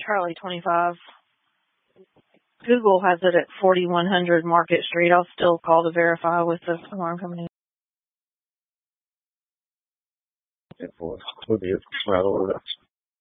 Charlie 25. Google has it at 4100 Market Street. I'll still call to verify with the alarm company. We'll be right over that.